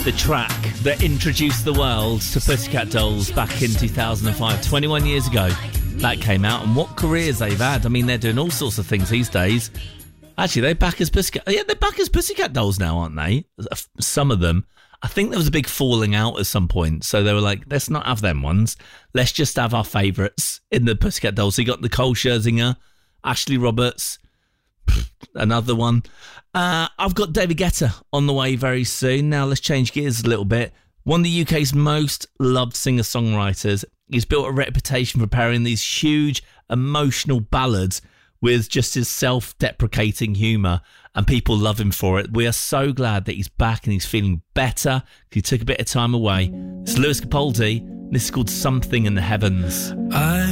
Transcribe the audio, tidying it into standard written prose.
the track that introduced the world to Pussycat Dolls back in 2005, 21 years ago. That came out, and what careers they've had. I mean, they're doing all sorts of things these days. Actually, they're back as Pussycat. Yeah, they're back as Pussycat Dolls now, aren't they? Some of them. I think there was a big falling out at some point, so they were like, let's not have them ones. Let's just have our favourites in the Pussycat Dolls. So you got Nicole Scherzinger, Ashley Roberts, another one. I've got David Guetta on the way very soon. Now let's change gears a little bit. One of the UK's most loved singer-songwriters. He's built a reputation for pairing these huge emotional ballads with just his self-deprecating humour, and people love him for it. We are so glad that he's back and he's feeling better. He took a bit of time away. It's Lewis Capaldi. This is called Something in the Heavens.